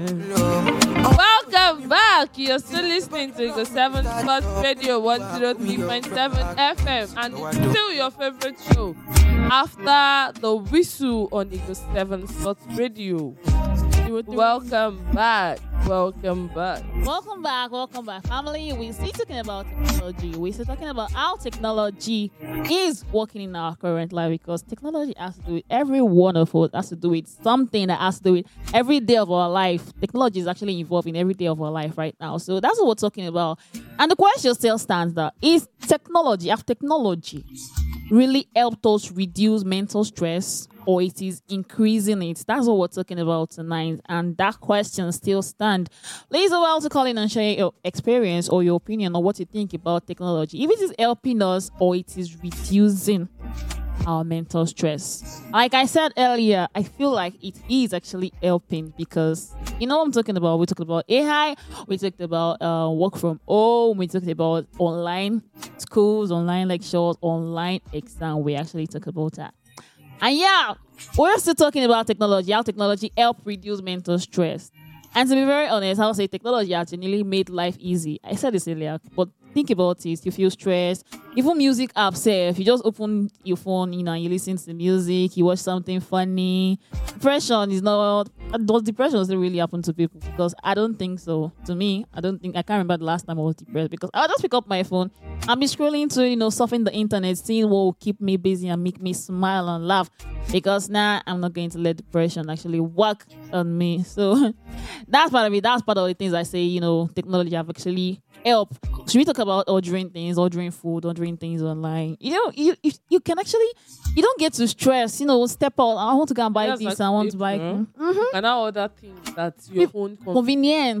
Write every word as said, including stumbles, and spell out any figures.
Welcome back. You're still listening to the seven Sports Radio one oh three point seven F M, and it's still your favorite show after the whistle on Eagle seven Sports Radio. Welcome back. Welcome back. Welcome back. Welcome back, family. We're still talking about technology. We're still talking about how technology is working in our current life, because technology has to do with every one of us, has to do with something that has to do with every day of our life. Technology is actually involved in every day of our life right now. So that's what we're talking about. And the question still stands that is technology, have technology really helped us reduce mental stress, or it is increasing it? That's what we're talking about tonight, and that question still stands. Please allow well to call in and share your experience or your opinion on what you think about technology. If it is helping us or it is reducing our mental stress. Like I said earlier, I feel like it is actually helping, because you know what I'm talking about. We talked about A I, we talked about uh, work from home, we talked about online schools, online lectures, online exam. We actually talked about that. And yeah, we're still talking about technology, how technology help reduce mental stress. And to be very honest, I would say technology has genuinely made life easy. I said this earlier, but think about it. You feel stressed. Even music apps, say, if you just open your phone, you know, and you listen to music, you watch something funny. Depression is not, does depression still really happen to people? Because I don't think so. To me, I don't think, I can't remember the last time I was depressed, because I'll just pick up my phone, I'll be scrolling to, you know, surfing the internet, seeing what will keep me busy and make me smile and laugh, because now I'm not going to let depression actually work on me. So that's part of it. That's part of the things I say, you know, technology have actually helped. Should we talk about ordering things, ordering food, ordering things online? You know, you you, you can actually, you don't get to stress, you know, step out, I want to go and buy Yes, this, like I want to it, buy. uh, Mm-hmm. And now other things that your phone Convenient.